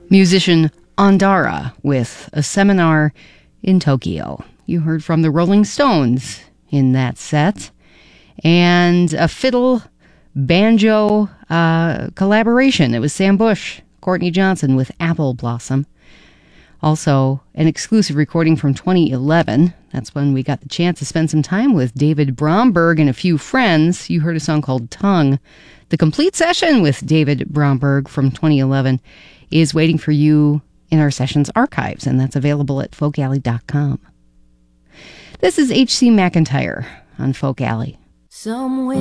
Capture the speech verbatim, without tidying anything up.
musician Andara with A Seminar in Tokyo. You heard from the Rolling Stones in that set. And a fiddle banjo uh, collaboration. It was Sam Bush, Courtney Johnson with Apple Blossom. Also, an exclusive recording from twenty eleven. That's when we got the chance to spend some time with David Bromberg and a few friends. You heard a song called Tongue. The complete session with David Bromberg from twenty eleven is waiting for you in our sessions archives, and that's available at folk alley dot com. This is H C McEntire on Folk Alley. Somewhere